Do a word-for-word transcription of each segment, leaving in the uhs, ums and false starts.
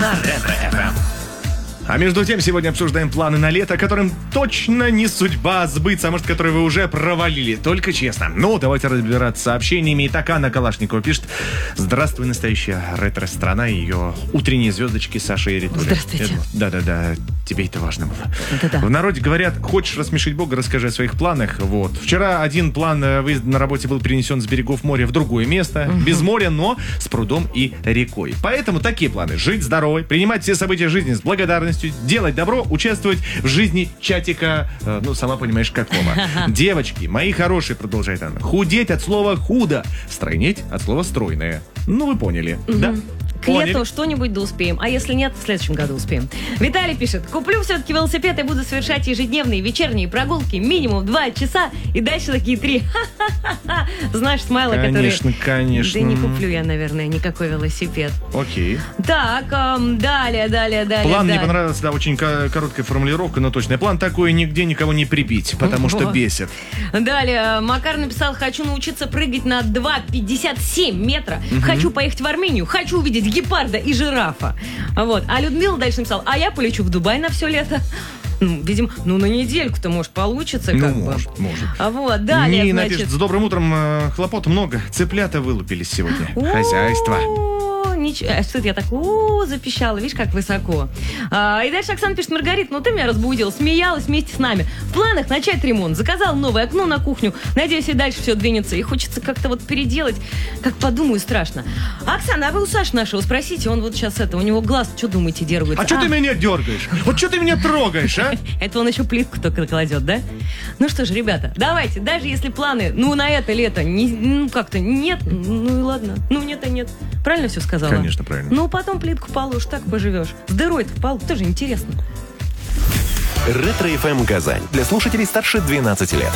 на Ретро-эф эм. А между тем, сегодня обсуждаем планы на лето, которым точно не судьба сбыться, а может, которые вы уже провалили. Только честно. Ну, давайте разбираться с сообщениями. Итак, Анна Калашникова пишет: здравствуй, настоящая ретро-страна и ее утренние звездочки Саша и Ритуля. Здравствуйте. Да-да-да, тебе это важно было. Да-да. В народе говорят: хочешь рассмешить Бога, расскажи о своих планах. Вот. Вчера один план выезда на работе был перенесен с берегов моря в другое место. Угу. Без моря, но с прудом и рекой. Поэтому такие планы: жить здоровой, принимать все события жизни с благодарностью, делать добро, участвовать в жизни чатика, э, ну, сама понимаешь, какого. Девочки, мои хорошие, продолжает она, худеть от слова худо, стройнеть от слова стройное. Ну, вы поняли, угу. Да? К лету что-нибудь да успеем. А если нет, в следующем году успеем. Виталий пишет: куплю все-таки велосипед и буду совершать ежедневные вечерние прогулки минимум два часа и дальше такие три. Ха-ха-ха-ха. Знаешь, смайлы, которые... Конечно, конечно. Да не куплю я, наверное, никакой велосипед. Окей. Так, эм, далее, далее, далее. План далее. мне понравился, да, очень короткая формулировка, но точная. План такой: нигде никого не прибить, потому что вот. Бесит. Далее, Макар написал: хочу научиться прыгать на два пятьдесят семь метра. Угу. Хочу поехать в Армению. Хочу увидеть гепарда и жирафа. Вот. А Людмила дальше написала: а я полечу в Дубай на все лето. Ну, видимо, ну на недельку-то, может, получится. Как ну, бы. может, может. А вот, далее, Нина значит... пишет: с добрым утром, э, хлопот много. Цыплята вылупились сегодня. Хозяйство. Ничего, что я так у запищала, видишь, как высоко. А, и дальше Оксана пишет: Маргарит, ну ты меня разбудила, смеялась вместе с нами. В планах начать ремонт, заказал новое окно на кухню. Надеюсь, и дальше все двинется. И хочется как-то вот переделать. Как подумаю, страшно. Оксана, а вы у Саши нашего спросите, он вот сейчас это, у него глаз, что думаете, дергается? А что ты меня дергаешь? Вот что ты меня трогаешь, а? Это он еще плитку только кладет, да? Ну что ж, ребята, давайте, даже если планы, ну, на это лето, не, ну, как-то нет, ну и ладно. Ну, нет, а нет. Правильно все сказала? Конечно, правильно. Ну, потом плитку положишь, так поживешь. С дырой-то в полу, тоже интересно. Ретро-эф эм Казань. Для слушателей старше двенадцати лет.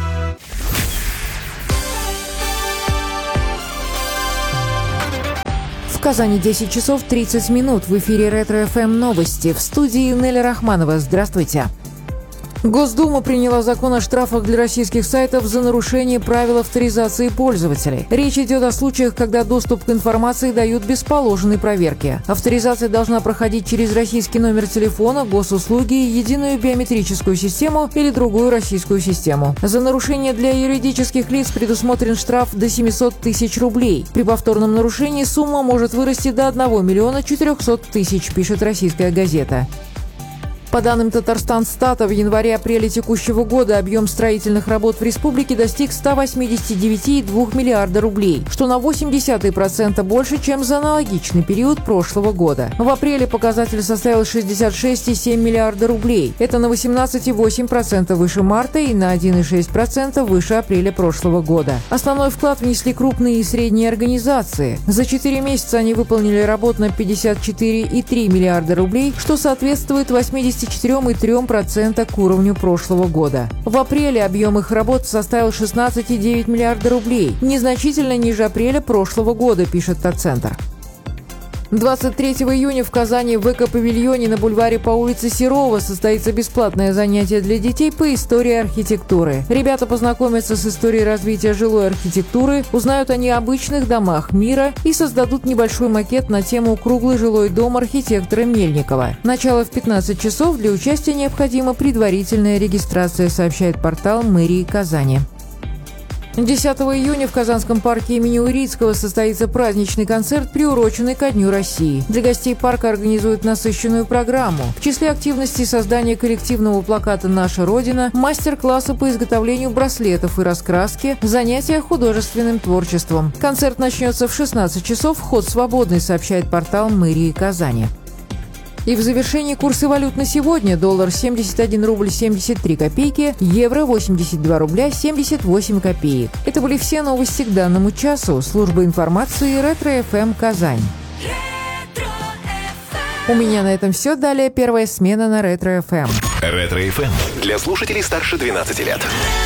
В Казани десять часов тридцать минут. В эфире Ретро-эф эм новости. В студии Неля Рахманова. Здравствуйте. Госдума приняла закон о штрафах для российских сайтов за нарушение правил авторизации пользователей. Речь идет о случаях, когда доступ к информации дают без положенной проверки. Авторизация должна проходить через российский номер телефона, госуслуги, единую биометрическую систему или другую российскую систему. За нарушение для юридических лиц предусмотрен штраф до семьсот тысяч рублей. При повторном нарушении сумма может вырасти до одного миллиона четырехсот тысяч, пишет «Российская газета». По данным Татарстан-Стата, в январе-апреле текущего года объем строительных работ в республике достиг ста восьмидесяти девяти целых двух десятых миллиарда рублей, что на восемьдесят процентов больше, чем за аналогичный период прошлого года. В апреле показатель составил шестьдесят шесть целых семь десятых миллиарда рублей. Это на восемнадцать целых восемь десятых процента выше марта и на один целых шесть десятых процента выше апреля прошлого года. Основной вклад внесли крупные и средние организации. За четыре месяца они выполнили работ на пятьдесят четыре целых три десятых миллиарда рублей, что соответствует восьмидесяти четырём целых трём десятых процента к уровню прошлого года. В апреле объем их работ составил шестнадцать целых девять десятых миллиарда рублей, незначительно ниже апреля прошлого года, пишет Татцентр. двадцать третьего июня в Казани в эко-павильоне на бульваре по улице Серова состоится бесплатное занятие для детей по истории архитектуры. Ребята познакомятся с историей развития жилой архитектуры, узнают о необычных домах мира и создадут небольшой макет на тему «Круглый жилой дом архитектора Мельникова». Начало в пятнадцать часов, для участия необходима предварительная регистрация, сообщает портал мэрии Казани. десятого июня в Казанском парке имени Урицкого состоится праздничный концерт, приуроченный ко Дню России. Для гостей парка организуют насыщенную программу. В числе активностей создание коллективного плаката «Наша Родина», мастер-классы по изготовлению браслетов и раскраски, занятия художественным творчеством. Концерт начнется в шестнадцать часов, вход свободный, сообщает портал мэрии Казани. И в завершении курсы валют на сегодня: доллар семьдесят один рубль семьдесят три копейки, евро восемьдесят два рубля семьдесят восемь копеек. Это были все новости к данному часу. Служба информации Ретро-эф эм Казань. У меня на этом все. Далее первая смена на Ретро-эф эм. Ретро-эф эм для слушателей старше двенадцати лет.